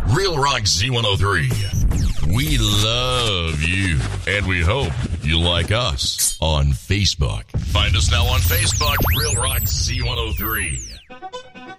Real Rock Z103. We love you, and we hope you like us on Facebook. Find us now on Facebook, Real Rock Z103.